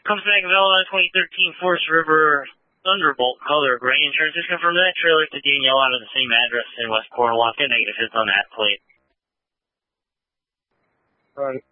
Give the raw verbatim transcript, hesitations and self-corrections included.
comes back available on twenty thirteen Forest River Thunderbolt color gray. Insurance is confirmed that trailer to Danielle out of the same address in West Cornwall. Negative hits on that plate. Right.